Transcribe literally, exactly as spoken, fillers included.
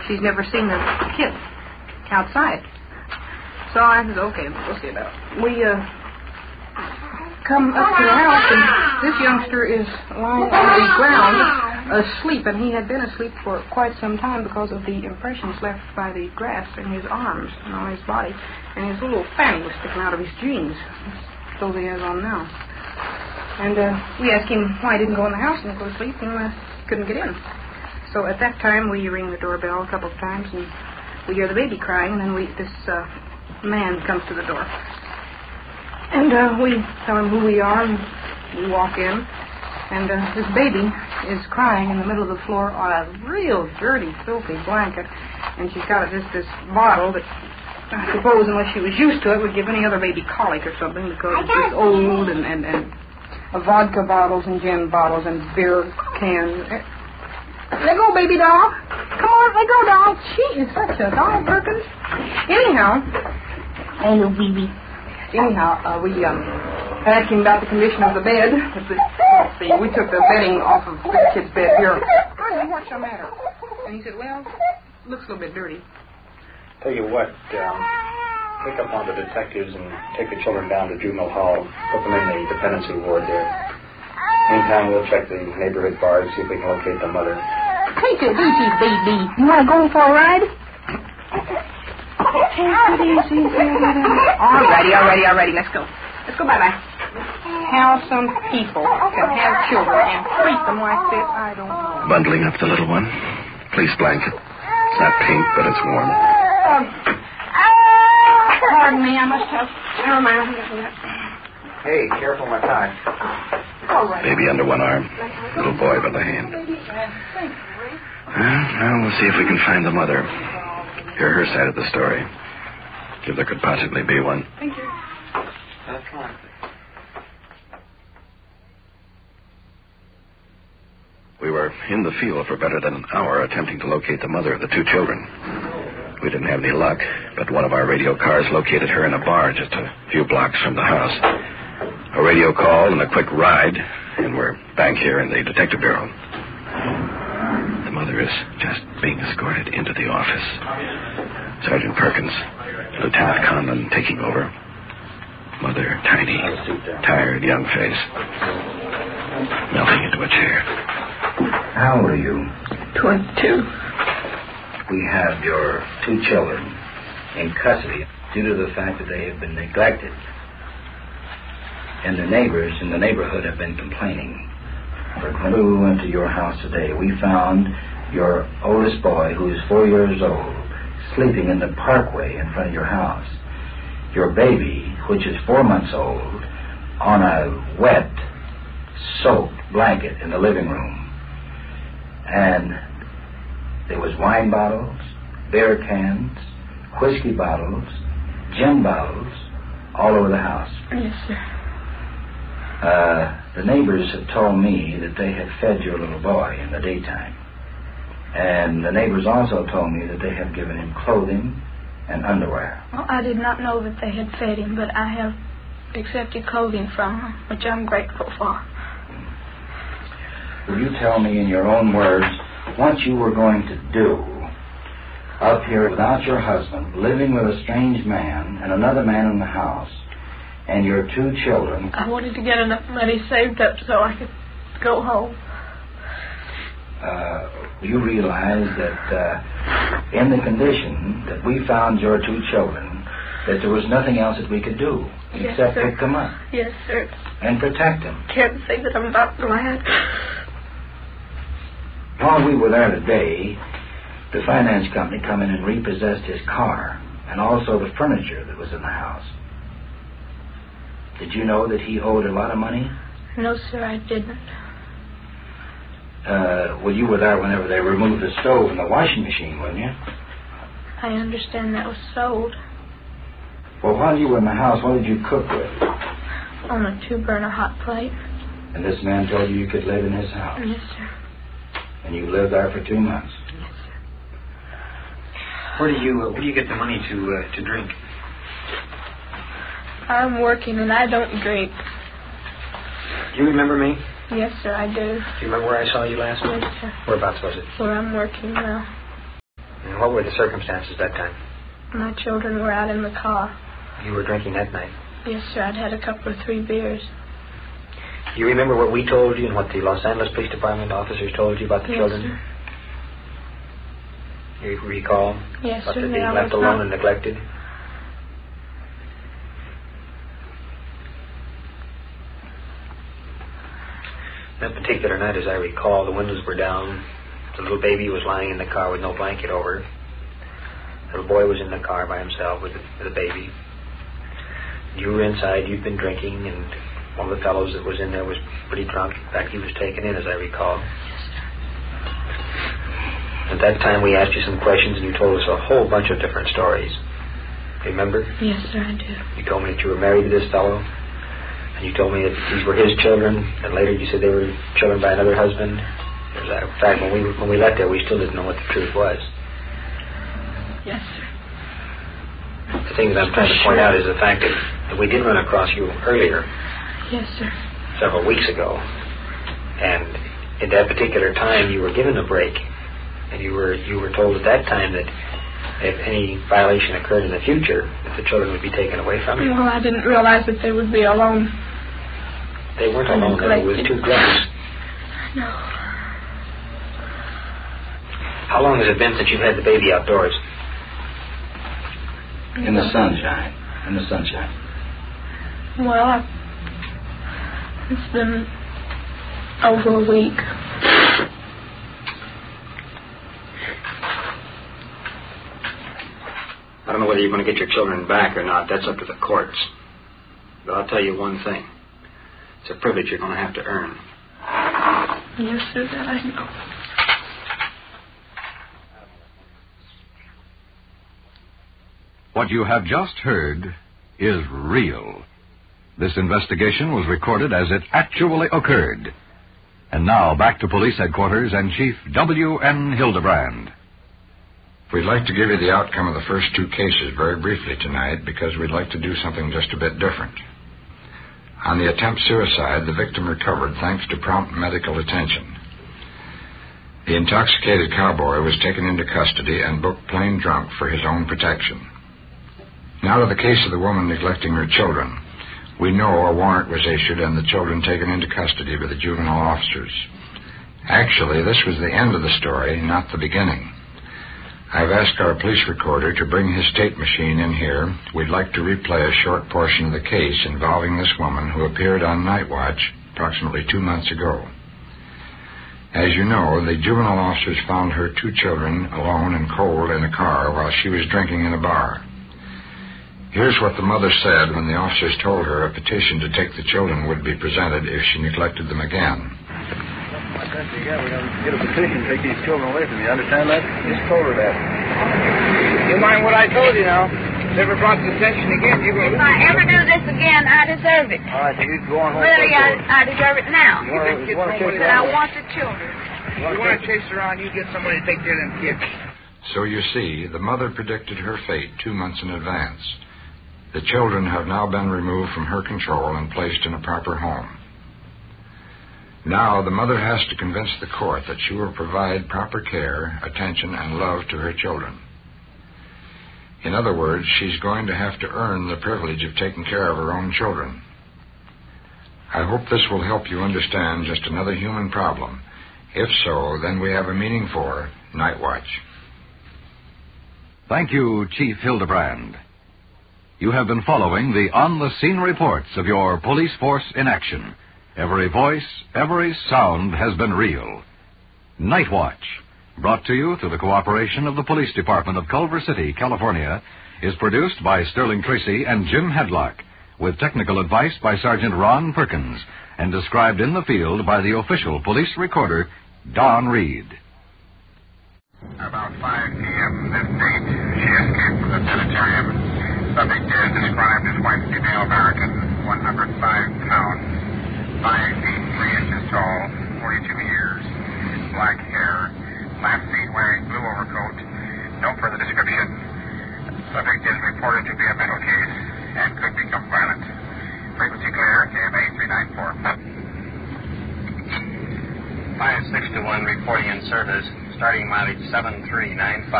she's never seen the kid outside. So I said, okay, we'll see about it. We uh, come up to the house, and this youngster is lying on the ground asleep, and he had been asleep for quite some time because of the impressions left by the grass in his arms and on his body, and his little fanny was sticking out of his jeans, those he has on now. And uh, we asked him why he didn't go in the house and go to sleep, and uh, couldn't get in. So at that time, we ring the doorbell a couple of times, and we hear the baby crying, and then we this uh, man comes to the door. And uh, we tell him who we are, and we walk in, and uh, this baby is crying in the middle of the floor on a real dirty, filthy blanket, and she's got just this bottle that I suppose, unless she was used to it, would give any other baby colic or something, because it's just old, and, and, and uh, vodka bottles and gin bottles and beer cans. Let go, baby doll. Come on, let go, doll. She is such a doll, Perkins. Anyhow, oh, little baby. Anyhow, uh, we um, asked him about the condition of the bed. Let's see, we took the bedding off of the kid's bed here. Honey, what's the matter? And he said, well, looks a little bit dirty. Tell you what, um, pick up one of the detectives and take the children down to juvenile hall. Put them in the dependency ward there. Meantime, we'll check the neighborhood bars, see if we can locate the mother. Take it easy, baby. You want to go for a ride? Take it easy, baby. All righty, all righty, all righty. Let's go. Let's go bye-bye. How some people can have children and treat them like this, I don't know. Bundling up the little one. Fleece blanket. It's not pink, but it's warm. Um, pardon me, I must have... Never mind, I think Hey, careful my tie. All right. Baby under one arm. Little boy by the hand. Well, now we'll see if we can find the mother. Hear her side of the story. If there could possibly be one. Thank you. That's fine. We were in the field for better than an hour attempting to locate the mother of the two children. We didn't have any luck, but one of our radio cars located her in a bar just a few blocks from the house. A radio call and a quick ride, and we're back here in the Detective Bureau. The mother is just being escorted into the office. Sergeant Perkins, Lieutenant Conlon taking over. Mother, tiny, tired, young face, melting into a chair. How old are you? Twenty-two. We have your two children in custody due to the fact that they have been neglected. And the neighbors in the neighborhood have been complaining. When we went to your house today, we found your oldest boy, who is four years old, sleeping in the parkway in front of your house. Your baby, which is four months old, on a wet, soaked blanket in the living room. And there was wine bottles, beer cans, whiskey bottles, gin bottles, all over the house. Yes, sir. Uh, the neighbors have told me that they have fed your little boy in the daytime. And the neighbors also told me that they have given him clothing and underwear. Well, I did not know that they had fed him, but I have accepted clothing from them, which I'm grateful for. Will you tell me in your own words what you were going to do up here without your husband, living with a strange man and another man in the house, and your two children? I wanted to get enough money saved up so I could go home. Uh, you realize that uh, in the condition that we found your two children, that there was nothing else that we could do Yes, except sir. pick them up Yes, sir. and protect them. Can't say that I'm not glad. While we were there today, the finance company come in and repossessed his car and also the furniture that was in the house. Did you know that he owed a lot of money? No, sir, I didn't. Uh, well, you were there whenever they removed the stove and the washing machine, weren't you? I understand that was sold Well, while you were in the house, what did you cook with? on a two-burner hot plate. And this man told you you could live in his house. Yes, sir. And you lived there for two months. Yes, sir. Where do you uh, where do you get the money to uh, to drink? I'm working and I don't drink. Do you remember me? Yes, sir, I do. Do you remember where I saw you last Yes, night? sir. Whereabouts was it? Where I'm working now. And what were the circumstances that time? My children were out in the car. You were drinking that night? Yes, sir. I'd had a couple or three beers. Do you remember what we told you and what the Los Angeles Police Department officers told you about the yes, children? Sir. You recall? Yes, about sir. them They being left always alone thought- and neglected? That particular night, as I recall, the windows were down. The little baby was lying in the car with no blanket over her. The little boy was in the car by himself with the, with the baby. You were inside. You'd been drinking, and one of the fellows that was in there was pretty drunk. In fact, he was taken in, as I recall. At that time, we asked you some questions, and you told us a whole bunch of different stories. Remember? Yes, sir, I do. You told me that you were married to this fellow, and you told me that these were his children, and later you said they were children by another husband. In fact, when we when we left there, we still didn't know what the truth was. Yes, sir. The thing that I'm trying to point out is the fact that, that we did run across you earlier. Yes, sir. Several weeks ago, and at that particular time, you were given a break, and you were you were told at that time that if any violation occurred in the future, that the children would be taken away from you. Well, I didn't realize that they would be alone. They weren't alone. They were with two drunks. No. How long has it been since you've had the baby outdoors? In the sunshine. In the sunshine. Well, I, it's been over a week. I don't know whether you're going to get your children back or not. That's up to the courts. But I'll tell you one thing. It's a privilege you're going to have to earn. Yes, sir, that I know. What you have just heard is real. This investigation was recorded as it actually occurred. And now back to police headquarters and Chief W N Hildebrand. We'd like to give you the outcome of the first two cases very briefly tonight because we'd like to do something just a bit different. On the attempt suicide, the victim recovered thanks to prompt medical attention. The intoxicated cowboy was taken into custody and booked plain drunk for his own protection. Now to the case of the woman neglecting her children. We know a warrant was issued and the children taken into custody by the juvenile officers. Actually, this was the end of the story, not the beginning. I've asked our police recorder to bring his tape machine in here. We'd like to replay a short portion of the case involving this woman who appeared on Night Watch approximately two months ago. As you know, the juvenile officers found her two children alone and cold in a car while she was drinking in a bar. Here's what the mother said when the officers told her a petition to take the children would be presented if she neglected them again. I said, yeah, we're going to get a petition to take these children away from you. Understand that? Just told her that. You mind what I told you now? If ever brought to attention again, you're going to... If I ever do this again, I deserve it. All right, so you go on home. Really, I, I deserve it now. You want to, you want to chase And I around? want the children. You want to chase around, you get somebody to take care of them kids. So you see, the mother predicted her fate two months in advance. The children have now been removed from her control and placed in a proper home. Now the mother has to convince the court that she will provide proper care, attention, and love to her children. In other words, she's going to have to earn the privilege of taking care of her own children. I hope this will help you understand just another human problem. If so, then we have a meaning for Night Watch. Thank you, Chief Hildebrand. You have been following the on-the-scene reports of your police force in action. Every voice, every sound has been real. Night Watch, brought to you through the cooperation of the Police Department of Culver City, California, is produced by Sterling Tracy and Jim Hadlock, with technical advice by Sergeant Ron Perkins, and described in the field by the official police recorder, Don Reed. About five p.m. this date, she escaped from the sanitarium. Subject is described as white female American, one hundred five pounds, five feet three inches tall, forty-two years, black hair, last seen wearing blue overcoat. No further description. Subject is reported to be a mental case and could become violent. Frequency clear, K M A three nine four. five six to one reporting in service, starting mileage seven three nine five.